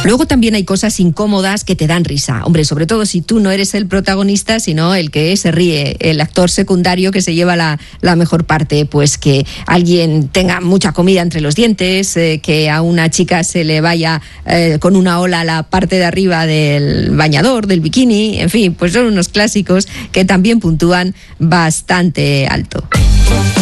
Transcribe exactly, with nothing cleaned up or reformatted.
Luego también hay cosas incómodas que te dan risa. Hombre, sobre todo si tú no eres el protagonista, sino el que se ríe, el actor secundario que se lleva la, la mejor parte. Pues que alguien tenga mucha comida entre los dientes, eh, que a una chica se le vaya eh, con una ola a la parte de arriba del bañador, del bikini. En fin, pues son unos clásicos que también puntúan bastante alto.